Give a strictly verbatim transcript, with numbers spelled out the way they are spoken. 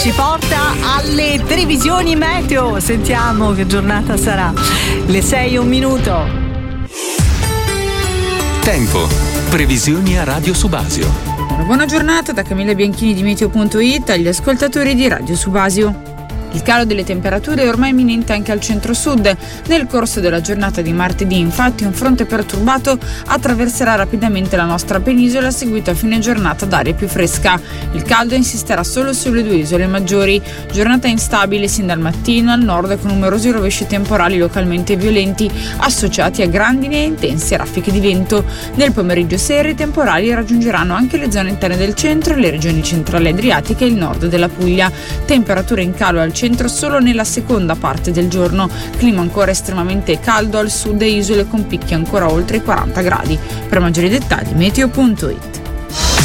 Ci porta alle previsioni meteo. Sentiamo che giornata sarà. Le sei e un minuto. Tempo. Previsioni a Radio Subasio. Una buona giornata da Camilla Bianchini di Meteo punto it agli ascoltatori di Radio Subasio. Il calo delle temperature è ormai imminente anche al centro-sud. Nel corso della giornata di martedì, infatti, un fronte perturbato attraverserà rapidamente la nostra penisola, seguito a fine giornata da aria più fresca. Il caldo insisterà solo sulle due isole maggiori. Giornata instabile sin dal mattino al nord, con numerosi rovesci temporali localmente violenti, associati a grandini e intense raffiche di vento. Nel pomeriggio sera i temporali raggiungeranno anche le zone interne del centro, le regioni centrali adriatiche e il nord della Puglia. Temperature in calo al centro solo nella seconda parte del giorno, clima ancora estremamente caldo al sud e isole con picchi ancora oltre i quaranta gradi. Per maggiori dettagli meteo punto it.